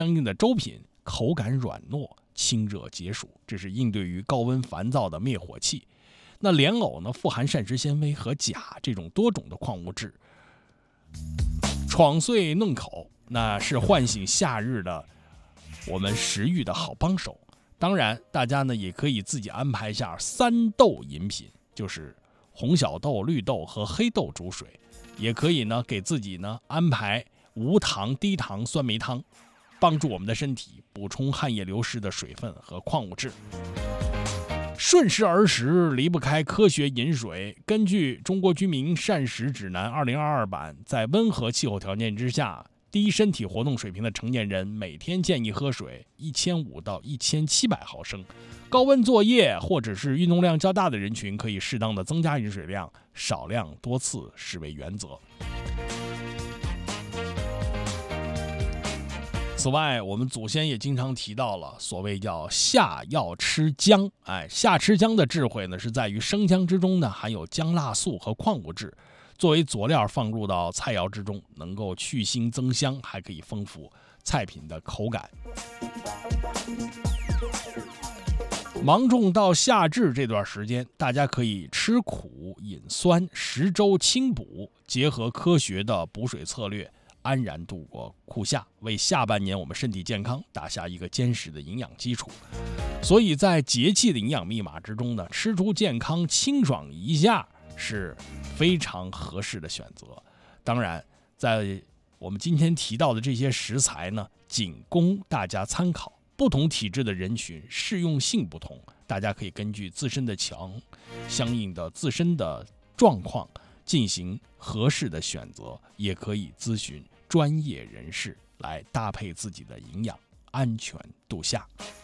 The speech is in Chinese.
相应的粥品口感软糯，清热解暑，这是应对于高温烦躁的灭火器。那莲藕呢，富含膳食纤维和钾这种多种的矿物质，闯碎嫩口，那是唤醒夏日的我们食欲的好帮手。当然，大家呢也可以自己安排一下3豆饮品，就是红小豆、绿豆和黑豆煮水，也可以呢给自己呢安排无糖、低糖酸梅汤，帮助我们的身体补充汗液流失的水分和矿物质。顺势而食离不开科学饮水。根据《中国居民膳食指南2022版》，在温和气候条件之下，低身体活动水平的成年人每天建议喝水1500到1700毫升。高温作业或者是运动量较大的人群，可以适当的增加饮水量，少量多次视为原则。此外，我们祖先也经常提到了所谓叫夏要吃姜。夏吃姜的智慧呢，是在于生姜之中呢含有姜辣素和矿物质，作为佐料放入到菜肴之中，能够去腥增香，还可以丰富菜品的口感。芒种到夏至这段时间，大家可以吃苦饮酸，食粥清补，结合科学的补水策略，安然度过酷夏，为下半年我们身体健康打下一个坚实的营养基础。所以在节气的营养密码之中呢，吃出健康清爽一下是非常合适的选择。当然，在我们今天提到的这些食材呢，仅供大家参考，不同体质的人群适用性不同，大家可以根据自身的相应的自身的状况进行合适的选择，也可以咨询专业人士来搭配自己的营养，安全度夏。